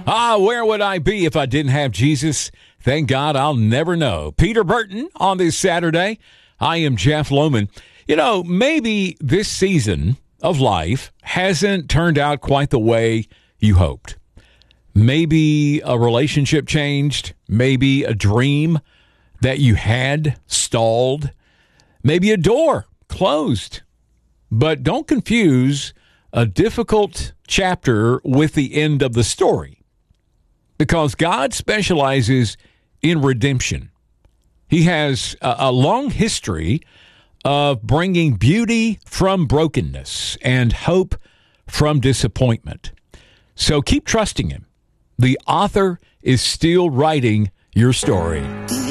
Where would I be if I didn't have Jesus? Thank God I'll never know. Peter Burton on this Saturday. I am Jeff Lohman. You know, maybe this season of life hasn't turned out quite the way you hoped. Maybe a relationship changed. Maybe a dream that you had stalled. Maybe a door closed. But don't confuse a difficult chapter with the end of the story, because God specializes in redemption. He has a long history of bringing beauty from brokenness and hope from disappointment. So keep trusting him. The author is still writing your story.